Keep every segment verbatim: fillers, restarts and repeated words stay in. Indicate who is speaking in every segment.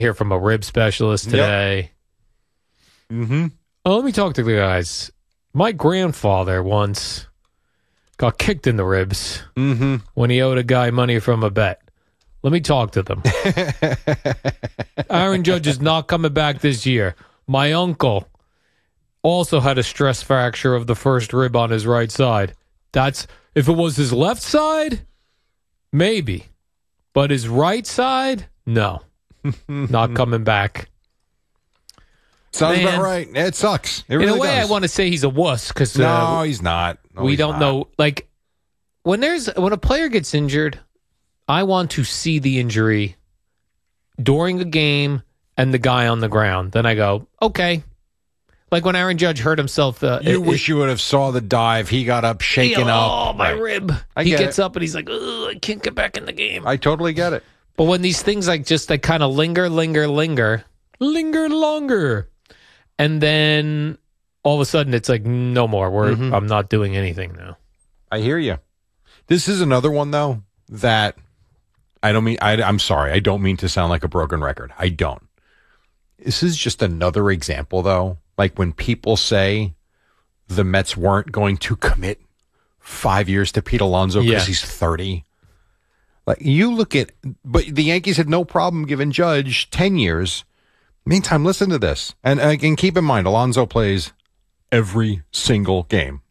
Speaker 1: Hear from a rib specialist today.
Speaker 2: Yep. Mm-hmm.
Speaker 1: Oh, let me talk to the guys. My grandfather once got kicked in the ribs
Speaker 2: mm-hmm.
Speaker 1: when he owed a guy money from a bet. Let me talk to them. Aaron Judge is not coming back this year. My uncle also had a stress fracture of the first rib on his right side. That's if it was his left side, maybe. But his right side, no. Not coming back.
Speaker 2: Sounds
Speaker 1: Man,
Speaker 2: about right. It sucks. It
Speaker 1: in
Speaker 2: really
Speaker 1: a way,
Speaker 2: does.
Speaker 1: I want to say he's a wuss because
Speaker 2: no,
Speaker 1: uh,
Speaker 2: he's not. No,
Speaker 1: we
Speaker 2: he's
Speaker 1: don't
Speaker 2: not.
Speaker 1: know. Like when there's when a player gets injured, I want to see the injury during a game and the guy on the ground. Then I go, okay. Like when Aaron Judge hurt himself. Uh,
Speaker 2: You
Speaker 1: it,
Speaker 2: wish you would have saw the dive. He got up, shaking
Speaker 1: oh,
Speaker 2: up.
Speaker 1: Oh, my
Speaker 2: Right.
Speaker 1: rib.
Speaker 2: I
Speaker 1: he
Speaker 2: get
Speaker 1: gets
Speaker 2: it.
Speaker 1: up and he's like, oh, I can't get back in the game.
Speaker 2: I totally get it.
Speaker 1: But when these things like just like kind of linger, linger, linger, linger longer, and then all of a sudden it's like no more. We're
Speaker 2: Mhm.
Speaker 1: I'm not doing anything now.
Speaker 2: I hear you. This is another one though that I don't mean. I, I'm sorry. I don't mean to sound like a broken record. I don't. This is just another example though. Like when people say the Mets weren't going to commit five years to Pete Alonso because
Speaker 1: Yeah.
Speaker 2: he's thirty. Like you look at, but the Yankees had no problem giving Judge ten years. Meantime, listen to this, and again, keep in mind, Alonso plays every single game.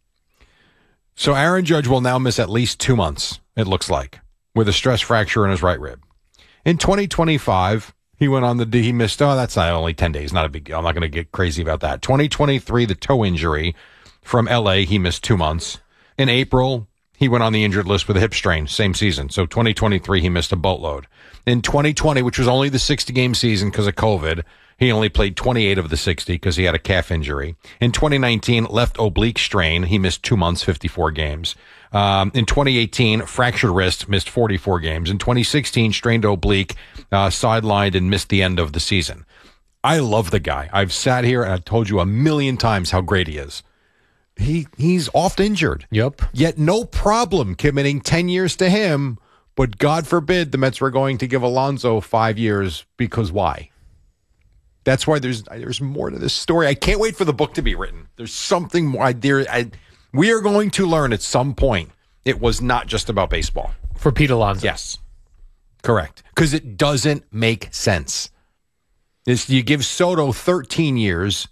Speaker 2: So Aaron Judge will now miss at least two months, it looks like, with a stress fracture in his right rib. In twenty twenty-five, he went on the D. He missed, oh, that's not only ten days, not a big deal. I'm not going to get crazy about that. twenty twenty-three, the toe injury from L A, he missed two months. In April, he went on the injured list with a hip strain, same season. So twenty twenty-three, he missed a boatload. In twenty twenty, which was only the sixty-game season because of COVID, he only played twenty-eight of the sixty because he had a calf injury. In twenty nineteen, left oblique strain. He missed two months, fifty-four games. Um, in twenty eighteen, fractured wrist, missed forty-four games. In twenty sixteen, strained oblique, uh, sidelined and missed the end of the season. I love the guy. I've sat here and I've told you a million times how great he is. He He's oft injured.
Speaker 1: Yep.
Speaker 2: Yet no problem committing ten years to him, but God forbid the Mets were going to give Alonso five years because why? That's why there's there's more to this story. I can't wait for the book to be written. There's something more. I, there, I, we are going to learn at some point it was not just about baseball.
Speaker 1: For Pete Alonso.
Speaker 2: Yes. Correct. Because it doesn't make sense. This, you give Soto thirteen years,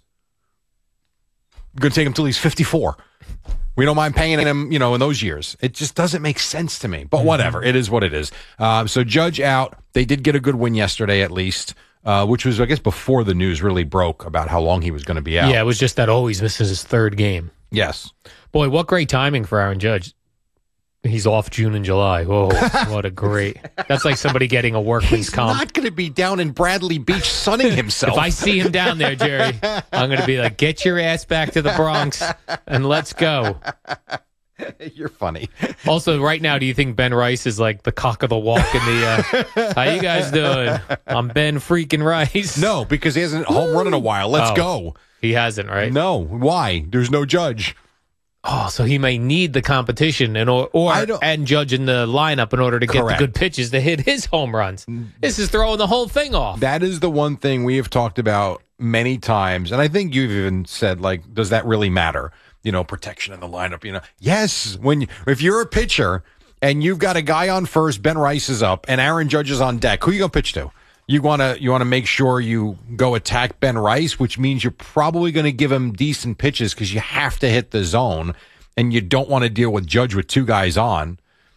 Speaker 2: you're going to take him till he's fifty-four. We don't mind paying him, you know, in those years. It just doesn't make sense to me. But whatever. It is what it is. Uh, so Judge out. They did get a good win yesterday at least. Uh, which was, I guess, before the news really broke about how long he was going to be out.
Speaker 1: Yeah, it was just that, oh, he's missing his third game.
Speaker 2: Yes.
Speaker 1: Boy, what great timing for Aaron Judge. He's off June and July. Whoa, what a great. That's like somebody getting a workman's
Speaker 2: He's
Speaker 1: comp.
Speaker 2: not going to be down in Bradley Beach sunning himself.
Speaker 1: If I see him down there, Jerry, I'm going to be like, get your ass back to the Bronx and let's go.
Speaker 2: You're funny.
Speaker 1: Also, right now, do you think Ben Rice is like the cock of the walk in the, uh, how you guys doing? I'm Ben freaking Rice.
Speaker 2: No, because he hasn't home run in a while. Let's
Speaker 1: Oh.
Speaker 2: go.
Speaker 1: He hasn't, right?
Speaker 2: No. Why? There's no Judge.
Speaker 1: Oh, so he may need the competition and or, or
Speaker 2: I don't-
Speaker 1: and Judge in the lineup in order to get
Speaker 2: Correct.
Speaker 1: the good pitches to hit his home runs. This is throwing the whole thing off.
Speaker 2: That is the one thing we have talked about many times. And I think you've even said, like, does that really matter? You know, protection in the lineup, you know. Yes, when you, if you're a pitcher and you've got a guy on first, Ben Rice is up, and Aaron Judge is on deck, who you going to pitch to? You want to you want to make sure you go attack Ben Rice, which means you're probably going to give him decent pitches because you have to hit the zone, and you don't want to deal with Judge with two guys on,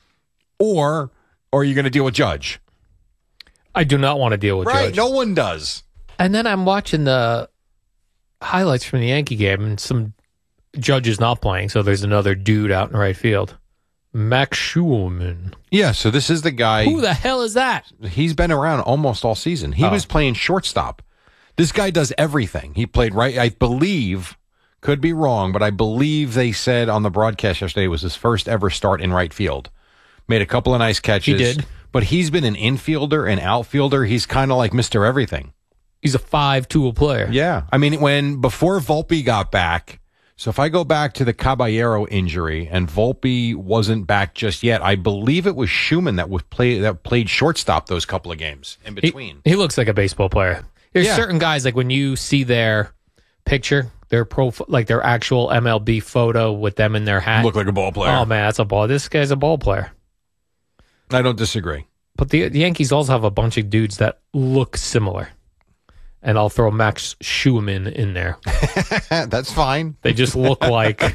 Speaker 2: or or you're going to deal with Judge.
Speaker 1: I do not want to deal with
Speaker 2: Right,
Speaker 1: Judge.
Speaker 2: no one does.
Speaker 1: And then I'm watching the highlights from the Yankee game, and some Judge is not playing, so there's another dude out in right field. Max Schulman.
Speaker 2: Yeah, so this is the guy.
Speaker 1: Who the hell is that?
Speaker 2: He's been around almost all season. He
Speaker 1: Oh.
Speaker 2: was playing shortstop. This guy does everything. He played right, I believe, could be wrong, but I believe they said on the broadcast yesterday it was his first ever start in right field. Made a couple of nice catches.
Speaker 1: He did.
Speaker 2: But he's been an infielder and outfielder. He's kind of like Mister Everything.
Speaker 1: He's a five-tool player.
Speaker 2: Yeah. I mean, when before Volpe got back, So if I go back to the Caballero injury and Volpe wasn't back just yet, I believe it was Schumann that was play that played shortstop those couple of games in between.
Speaker 1: He, he looks like a baseball player. There's
Speaker 2: Yeah.
Speaker 1: certain guys, like when you see their picture, their profile, like their actual M L B photo with them in their hat.
Speaker 2: Look like a ball player.
Speaker 1: Oh, man, that's a ball. This guy's a ball player.
Speaker 2: I don't disagree.
Speaker 1: But the, the Yankees also have a bunch of dudes that look similar. And I'll throw Max Schumann in there.
Speaker 2: That's fine.
Speaker 1: They just look like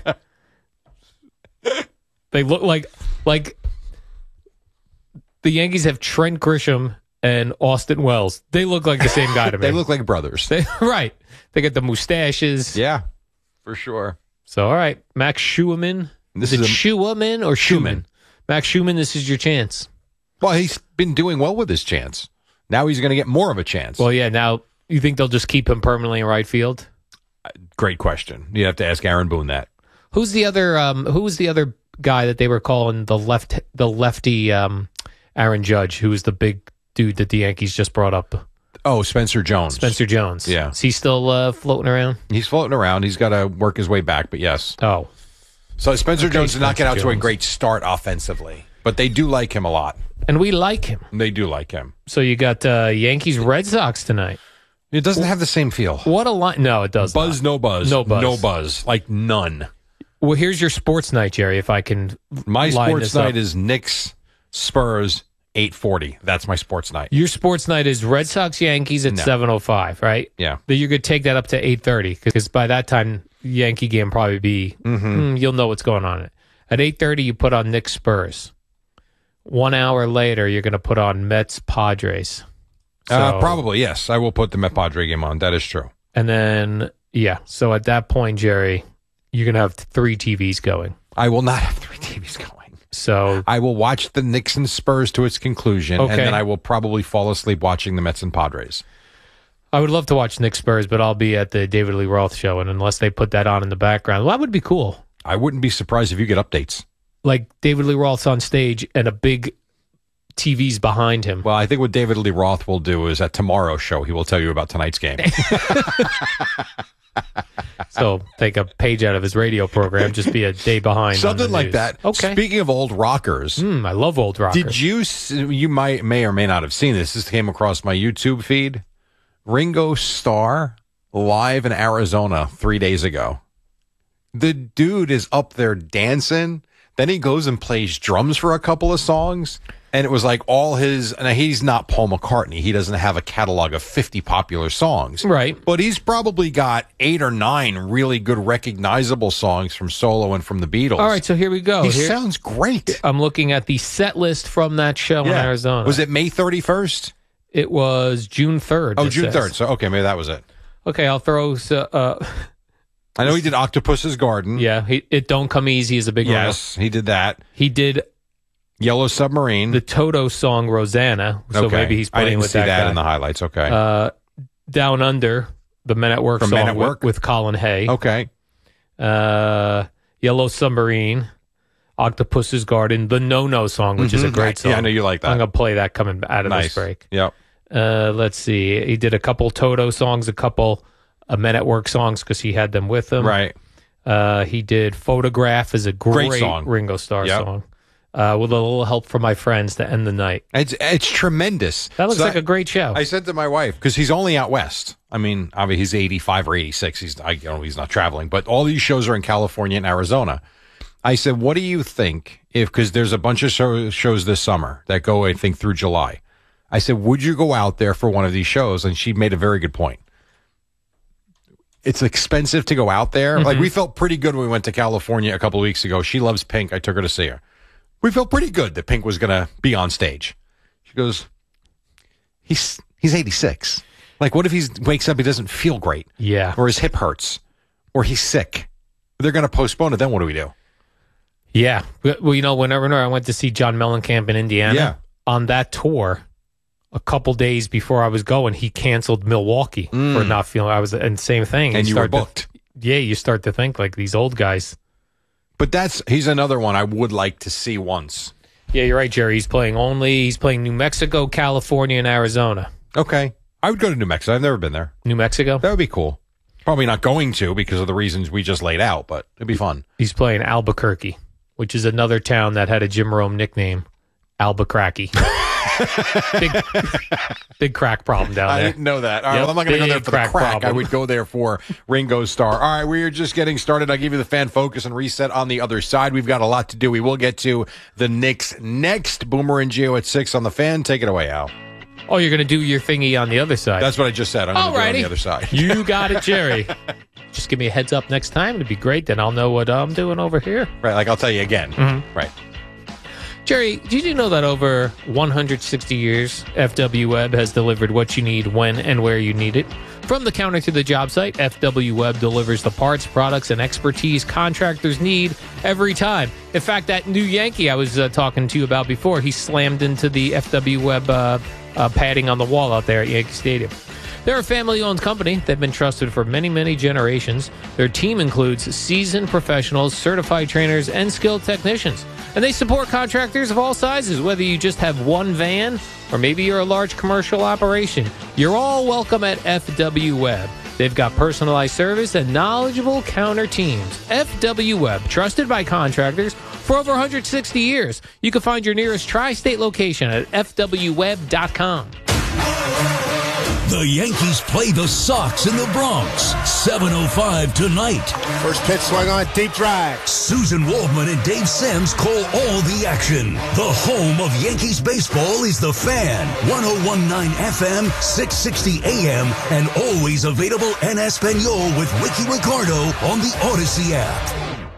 Speaker 1: they look like like the Yankees have Trent Grisham and Austin Wells. They look like the same guy to me.
Speaker 2: They look like brothers.
Speaker 1: They, right. They get the mustaches.
Speaker 2: Yeah, for sure.
Speaker 1: So all right, Max Schumann.
Speaker 2: This
Speaker 1: is it
Speaker 2: is a-
Speaker 1: Schumann or Schumann?
Speaker 2: Schumann.
Speaker 1: Max Schumann, this is your chance.
Speaker 2: Well, he's been doing well with his chance. Now he's going to get more of a chance.
Speaker 1: Well, yeah, now you think they'll just keep him permanently in right field?
Speaker 2: Great question. You have to ask Aaron Boone that.
Speaker 1: Who's the other? Um, who was the other guy that they were calling the left, the lefty um, Aaron Judge, who was the big dude that the Yankees just brought up?
Speaker 2: Oh, Spencer Jones.
Speaker 1: Spencer Jones.
Speaker 2: Yeah.
Speaker 1: Is he still uh, floating around?
Speaker 2: He's floating around. He's got to work his way back, but yes.
Speaker 1: Oh,
Speaker 2: So Spencer
Speaker 1: Okay,
Speaker 2: Jones did not get out
Speaker 1: Spencer
Speaker 2: to a
Speaker 1: Jones.
Speaker 2: great start offensively, but they do like him a lot.
Speaker 1: and we like him.
Speaker 2: They do like him.
Speaker 1: So you got uh, Yankees Red Sox tonight.
Speaker 2: It doesn't have the same feel.
Speaker 1: What a line! No, it does
Speaker 2: Buzz,
Speaker 1: not.
Speaker 2: no buzz.
Speaker 1: No buzz.
Speaker 2: No buzz. Like none.
Speaker 1: Well, here's your sports night, Jerry. If I can,
Speaker 2: My
Speaker 1: line
Speaker 2: sports
Speaker 1: this
Speaker 2: night
Speaker 1: up.
Speaker 2: is Knicks, Spurs, eight forty. That's my sports night.
Speaker 1: Your sports night is Red Sox Yankees at
Speaker 2: No.
Speaker 1: seven oh five, right?
Speaker 2: Yeah.
Speaker 1: Then you could take that up to eight thirty because by that time Yankee game probably be mm, you'll know what's going on. At eight thirty you put on Knicks Spurs. One hour later you're going to put on Mets Padres.
Speaker 2: uh,
Speaker 1: So-
Speaker 2: probably, yes. I will put the Met Padre game on. That is true.
Speaker 1: And then yeah, so at that point, Jerry, you're going to have three T Vs going.
Speaker 2: I will not have three T Vs going.
Speaker 1: So
Speaker 2: I will watch the Knicks and Spurs to its conclusion,
Speaker 1: Okay.
Speaker 2: and then I will probably fall asleep watching the Mets and Padres.
Speaker 1: I would love to watch Knicks Spurs, but I'll be at the David Lee Roth show, and unless they put that on in the background, well, that would be cool.
Speaker 2: I wouldn't be surprised if you get updates.
Speaker 1: Like David Lee Roth's on stage and a big T V's behind him.
Speaker 2: Well, I think what David Lee Roth will do is at tomorrow's show, he will tell you about tonight's game.
Speaker 1: So take a page out of his radio program, just be a day behind. on
Speaker 2: Something
Speaker 1: the
Speaker 2: like
Speaker 1: news.
Speaker 2: that.
Speaker 1: Okay.
Speaker 2: Speaking of old rockers,
Speaker 1: Hmm, I love old rockers.
Speaker 2: did you, s- you might, may or may not have seen this. This came across my YouTube feed. Ringo Starr live in Arizona three days ago. The dude is up there dancing. Then he goes and plays drums for a couple of songs. And it was like all his, and he's not Paul McCartney. He doesn't have a catalog of fifty popular songs.
Speaker 1: Right.
Speaker 2: But he's probably got eight or nine really good recognizable songs from solo and from the Beatles.
Speaker 1: All right, so here we go.
Speaker 2: He
Speaker 1: Here-
Speaker 2: sounds great.
Speaker 1: I'm looking at the set list from that show in Arizona.
Speaker 2: Was it May thirty-first?
Speaker 1: It was June third.
Speaker 2: Oh,
Speaker 1: it
Speaker 2: June
Speaker 1: says.
Speaker 2: third. So, okay, maybe that was it.
Speaker 1: Okay, I'll throw. so, Uh,
Speaker 2: I know he did Octopus's Garden.
Speaker 1: yeah, he, it don't come easy is a big one.
Speaker 2: Yes, he did that.
Speaker 1: He did
Speaker 2: Yellow Submarine.
Speaker 1: the Toto song Rosanna. So
Speaker 2: okay.
Speaker 1: maybe he's
Speaker 2: I
Speaker 1: playing
Speaker 2: didn't
Speaker 1: with
Speaker 2: see
Speaker 1: that,
Speaker 2: that,
Speaker 1: guy.
Speaker 2: in the highlights. Okay.
Speaker 1: Uh, Down Under, the Men at Work
Speaker 2: From
Speaker 1: song
Speaker 2: Men at
Speaker 1: with-
Speaker 2: Work?
Speaker 1: with Colin Hay.
Speaker 2: okay.
Speaker 1: Uh, Yellow Submarine, Octopus's Garden, the No No song, which is a
Speaker 2: Mhm.
Speaker 1: great song.
Speaker 2: Yeah, I know you like that.
Speaker 1: I'm gonna play that coming out of
Speaker 2: Nice.
Speaker 1: this break.
Speaker 2: Yep.
Speaker 1: Uh, let's see. He did a couple Toto songs, a couple uh, Men at Work songs because he had them with him.
Speaker 2: Right.
Speaker 1: Uh, he did Photograph is a great,
Speaker 2: Great song.
Speaker 1: Ringo Starr
Speaker 2: Yep.
Speaker 1: song. Uh, with a little help from my friends to end the night.
Speaker 2: It's it's tremendous.
Speaker 1: That looks
Speaker 2: So
Speaker 1: like
Speaker 2: I-
Speaker 1: a great show.
Speaker 2: I said to my wife, because he's only out west. I mean, obviously he's eighty-five or eighty-six. He's I you know he's not traveling, but all these shows are in California and Arizona. I said, what do you think if, because there's a bunch of show, shows this summer that go, I think, through July. I said, would you go out there for one of these shows? And she made a very good point. It's expensive to go out there. Like, we felt pretty good when we went to California a couple of weeks ago. She loves Pink. I took her to see her. We felt pretty good that Pink was going to be on stage. She goes, he's he's eighty-six. Like, what if he wakes up, he doesn't feel great,
Speaker 1: yeah.
Speaker 2: or his hip hurts, or he's sick? They're going to postpone it. Then what do we do?
Speaker 1: Yeah. Well, you know, whenever I went to see John Mellencamp in Indiana,
Speaker 2: Yeah.
Speaker 1: on that tour, a couple days before I was going, he canceled Milwaukee for not feeling. I was, and same thing.
Speaker 2: And you were
Speaker 1: start to-
Speaker 2: booked.
Speaker 1: yeah, you start to think like these old guys.
Speaker 2: But that's he's another one I would like to see once.
Speaker 1: Yeah, you're right, Jerry. He's playing only, he's playing New Mexico, California, and Arizona.
Speaker 2: Okay. I would go to New Mexico. I've never been there.
Speaker 1: New Mexico?
Speaker 2: That would be cool. Probably not going to because of the reasons we just laid out, but it'd be fun.
Speaker 1: He's playing Albuquerque, which is another town that had a Jim Rome nickname, Albuquerque. big, big crack problem down there.
Speaker 2: I didn't know that. All right,
Speaker 1: Yep,
Speaker 2: well, I'm not going to go there
Speaker 1: big
Speaker 2: for the
Speaker 1: crack
Speaker 2: crack.
Speaker 1: problem.
Speaker 2: I would go there for Ringo Starr. All right, we're just getting started. I'll give you the fan focus and reset on the other side. We've got a lot to do. We will get to the Knicks next. Boomer and Gio at six on the Fan. Take it away, Al.
Speaker 1: Oh, you're going to do your thingy on the other side.
Speaker 2: That's what I just said. I'm going to do it on the other side.
Speaker 1: You got it, Jerry. Just give me a heads up next time. It'd be great. Then I'll know what I'm doing over here.
Speaker 2: Right, like I'll tell you again.
Speaker 1: Mm-hmm.
Speaker 2: Right.
Speaker 1: Jerry, did you know that over one hundred sixty years, F W Web has delivered what you need when and where you need it? From the counter to the job site, F W Web delivers the parts, products, and expertise contractors need every time. In fact, that new Yankee I was uh, talking to you about before, he slammed into the F W Web uh, uh, padding on the wall out there at Yankee Stadium. They're a family-owned company. They've been trusted for many, many generations. Their team includes seasoned professionals, certified trainers, and skilled technicians. And they support contractors of all sizes, whether you just have one van or maybe you're a large commercial operation. You're all welcome at F W Web. They've got personalized service and knowledgeable counter teams. F W Web, trusted by contractors for over one hundred sixty years. You can find your nearest tri-state location at f w web dot com.
Speaker 3: The Yankees play the Sox in the Bronx. seven oh five tonight.
Speaker 4: First pitch swung on, deep drive.
Speaker 3: Susan Waldman and Dave Sims call all the action. The home of Yankees baseball is The Fan. one oh one point nine F M, six sixty A M, and always available en Espanol with Ricky Ricardo on the Odyssey app.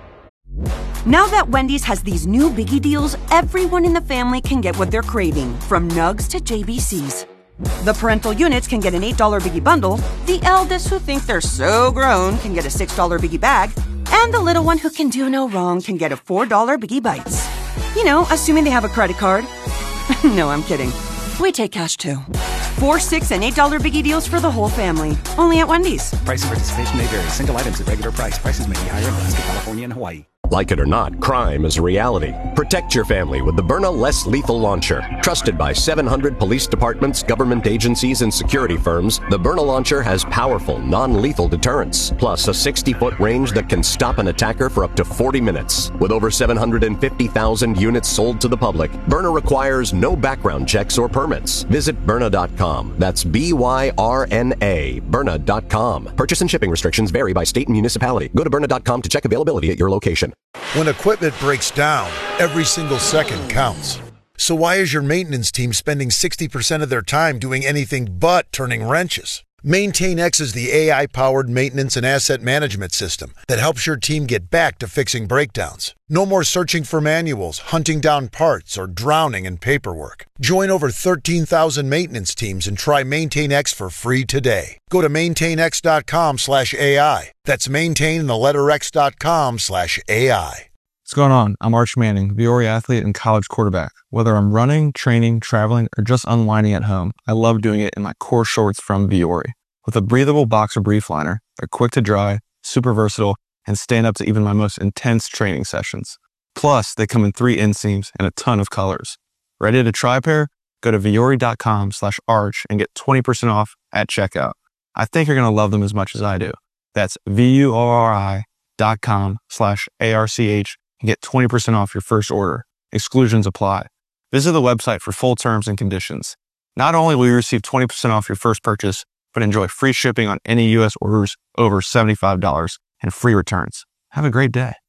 Speaker 5: Now that Wendy's has these new biggie deals, everyone in the family can get what they're craving, from nugs to J B Cs. The parental units can get an eight dollar Biggie Bundle, the eldest who think they're so grown can get a six dollar Biggie Bag, and the little one who can do no wrong can get a four dollar Biggie Bites. You know, assuming they have a credit card. No, I'm kidding. We take cash too. Four, six, and eight dollar Biggie deals for the whole family. Only at Wendy's.
Speaker 6: Price and participation may vary. Single items at regular price. Prices may be higher in Alaska, California, and Hawaii.
Speaker 7: Like it or not, crime is a reality. Protect your family with the Byrna Less Lethal Launcher. Trusted by seven hundred police departments, government agencies, and security firms, the Byrna Launcher has powerful, non-lethal deterrence, plus a sixty-foot range that can stop an attacker for up to forty minutes. With over seven hundred fifty thousand units sold to the public, Byrna requires no background checks or permits. Visit Byrna dot com. That's B Y R N A, Byrna dot com. Purchase and shipping restrictions vary by state and municipality. Go to Byrna dot com to check availability at your location.
Speaker 4: When equipment breaks down, every single second counts. So why is your maintenance team spending sixty percent of their time doing anything but turning wrenches? MaintainX is the A I-powered maintenance and asset management system that helps your team get back to fixing breakdowns. No more searching for manuals, hunting down parts, or drowning in paperwork. Join over thirteen thousand maintenance teams and try MaintainX for free today. Go to maintainx.com slash AI. That's maintain the letter X dot com slash AI.
Speaker 8: What's going on? I'm Arch Manning, Viore athlete and college quarterback. Whether I'm running, training, traveling, or just unwinding at home, I love doing it in my core shorts from Viore. With a breathable boxer brief liner, they're quick to dry, super versatile, and stand up to even my most intense training sessions. Plus, they come in three inseams and a ton of colors. Ready to try a pair? Go to Viore.com slash arch and get twenty percent off at checkout. I think you're going to love them as much as I do. That's V-U-O-R-I dot com slash A-R-C-H and get twenty percent off your first order. Exclusions apply. Visit the website for full terms and conditions. Not only will you receive twenty percent off your first purchase, but enjoy free shipping on any U S orders over seventy-five dollars and free returns. Have a great day.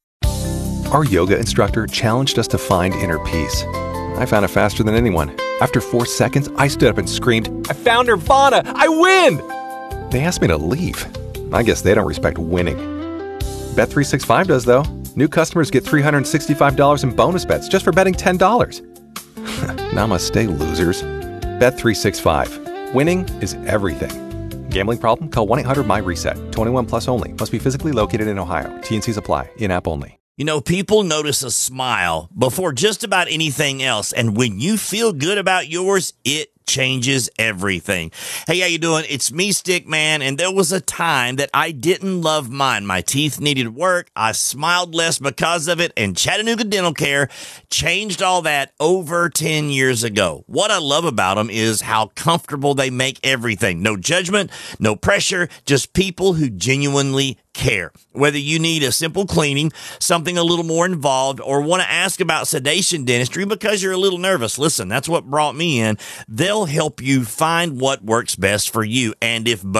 Speaker 9: Our yoga instructor challenged us to find inner peace. I found it faster than anyone. After four seconds, I stood up and screamed, "I found Nirvana! I win!" They asked me to leave. I guess they don't respect winning. Bet three sixty-five does, though. New customers get three hundred sixty-five dollars in bonus bets just for betting ten dollars. Namaste, losers. Bet three sixty-five. Winning is everything. Gambling problem? Call one eight hundred my reset. twenty-one plus only. Must be physically located in Ohio. T and Cs apply. In-app only.
Speaker 10: You know, people notice a smile before just about anything else. And when you feel good about yours, it changes everything. Hey, how you doing? It's me, Stick Man, and there was a time that I didn't love mine. My teeth needed work. I smiled less because of it, and Chattanooga Dental Care changed all that over ten years ago. What I love about them is how comfortable they make everything. No judgment, no pressure, just people who genuinely care. Whether you need a simple cleaning, something a little more involved, or want to ask about sedation dentistry because you're a little nervous, listen, that's what brought me in. They'll help you find what works best for you. And if both